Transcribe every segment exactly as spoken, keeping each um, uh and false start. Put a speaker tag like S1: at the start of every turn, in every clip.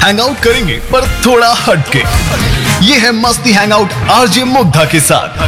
S1: Hang out करेंगे पर थोड़ा हटके। ये है मस्ती हैंग आउट आरजे मुग्धा के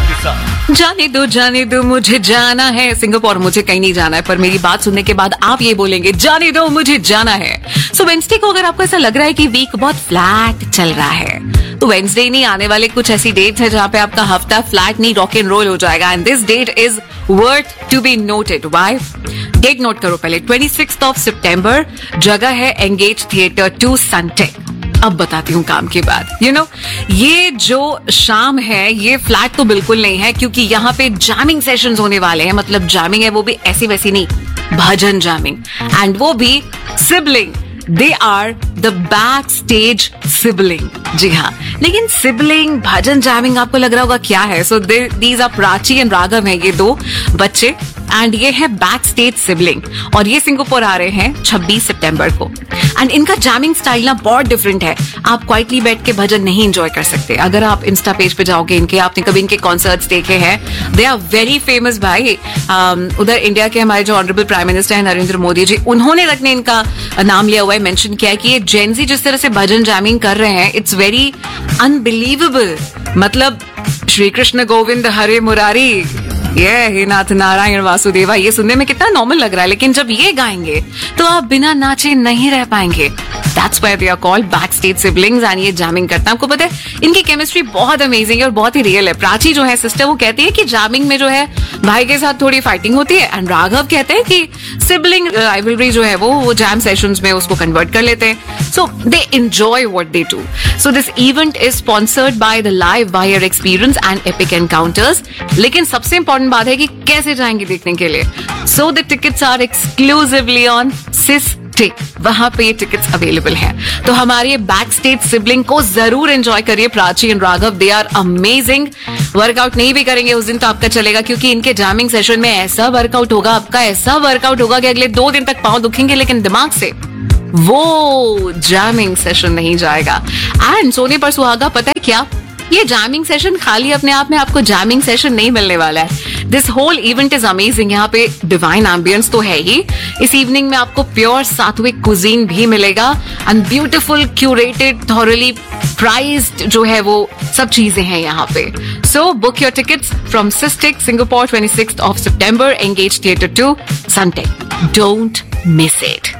S1: साथ।
S2: जाने दो जाने दो मुझे जाना है सिंगापुर, मुझे कहीं नहीं जाना है, पर मेरी बात सुनने के बाद आप ये बोलेंगे जाने दो मुझे जाना है। सो वेंसडे को अगर आपको ऐसा लग रहा है कि वीक बहुत फ्लैट चल रहा है, तो वेंसडे नहीं, आने वाले कुछ ऐसी डेट्स है जहां पे आपका हफ्ता फ्लैट नहीं रॉक एंड रोल हो जाएगा। And this date is worth to be noted. Why? Date note करो पहले, ट्वेंटी सिक्स्थ ऑफ सितंबर, जगह है एंगेज थिएटर टू सनटेक। अब बताती हूँ काम की बात। यू नो ये जो शाम है ये फ्लैट तो बिल्कुल नहीं है, क्योंकि यहाँ पे जैमिंग सेशंस होने वाले हैं। मतलब जैमिंग है वो भी ऐसी वैसी नहीं, भजन जैमिंग, एंड वो भी sibling. They are the back stage sibling. जी हाँ, लेकिन सिबलिंग भजन जैमिंग आपको लग रहा होगा क्या है। So these are Prachi and Raghav हैं ये दो बच्चे, एंड ये है बैक स्टेज सिबलिंग, और ये सिंगापुर आ रहे हैं छब्बीस सितंबर को। एंड इनका जैमिंग स्टाइल ना बहुत डिफरेंट है। आप क्वाइटली बैठ के भजन नहीं एंजॉय कर सकते। अगर आप इंस्टा पेज पे जाओगे इनके, आपने कभी इनके कॉन्सर्ट्स देखे हैं, दे आर वेरी फेमस भाई। um, उधर इंडिया के हमारे जो ऑनरेबल प्राइम मिनिस्टर हैं नरेंद्र मोदी जी, उन्होंने तक ने इनका नाम लिया हुआ है, मेंशन किया है कि ये जेनजी जिस तरह से भजन जैमिंग कर रहे हैं, इट्स वेरी अनबिलीवेबल। मतलब श्री कृष्ण गोविंद हरे मुरारी, ये हे नाथ नारायण वासुदेवा, ये सुनने में कितना नॉर्मल लग रहा है, लेकिन जब ये गाएंगे तो आप बिना नाचे नहीं रह पाएंगे। That's why they are called backstage siblings, and ये जैमिंग करता है। आपको पता है इनकी केमिस्ट्री बहुत अमेजिंग है और बहुत ही रियल है। प्राची जो है सिस्टर, वो कहती है कि जैमिंग में जो है भाई के साथ थोड़ी फाइटिंग होती है, एंड राघव कहते हैं कि सिबलिंग राइवलरी जो है वो वो जैम सेशंस में उसको कन्वर्ट कर लेते हैं। सो they enjoy what they do. So this event is sponsored by the live wire experience and epic encounters. लेकिन सबसे इंपॉर्टेंट बात है कि कैसे जाएंगे देखने के लिए। So the tickets are exclusively on सिस टिक, वहां पे ये टिकट्स अवेलेबल हैं। तो हमारे बैक स्टेज सिबलिंग को जरूर एंजॉय करिए। Prachi and Raghav, they are amazing. Workout नहीं भी करेंगे उस दिन तो आपका चलेगा, क्योंकि इनके जैमिंग सेशन में ऐसा वर्कआउट होगा, आपका ऐसा वर्कआउट होगा कि अगले दो दिन तक पांव दुखेंगे, लेकिन दिमाग से वो जैमिंग सेशन नहीं जाएगा। एंड सोने पर सुहागा, पता है क्या, ये जैमिंग सेशन खाली अपने आप में आपको जैमिंग सेशन नहीं मिलने वाला है। This whole event is amazing. यहाँ पे डिवाइन एम्बियंस तो है ही, इस इवनिंग में आपको प्योर सात्विक कुजीन भी मिलेगा, and beautiful curated thoroughly prized जो है वो सब चीजें हैं यहाँ पे। So book your tickets from cystic Singapore, twenty sixth of September, engage theatre to Sunteck. Don't miss it.